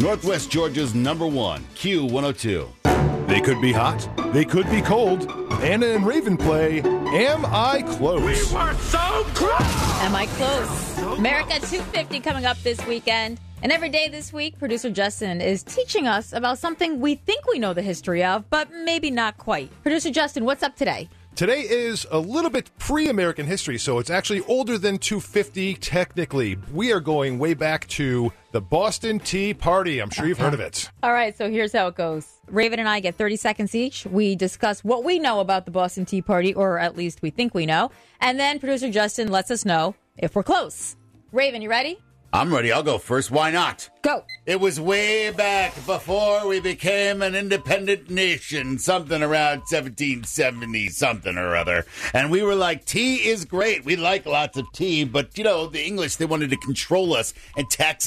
Northwest Georgia's #1, Q102. They could be hot. They could be cold. Anna and Raven play Am I Close? We were so close! Am I close? America 250 coming up this weekend. And every day this week, producer Justin is teaching us about something we think we know the history of, but maybe not quite. Producer Justin, what's up today? Today is a little bit pre-American history, so it's actually older than 250 technically. We are going way back to the Boston Tea Party. I'm sure you've heard of it. All right, so here's how it goes. Raven and I get 30 seconds each. We discuss what we know about the Boston Tea Party, or at least we think we know. And then producer Justin lets us know if we're close. Raven, you ready? I'm ready. I'll go first. Why not? Go. It was way back before we became an independent nation, something around 1770 something or other. And we were like, tea is great. We like lots of tea, but, the English, they wanted to control us and tax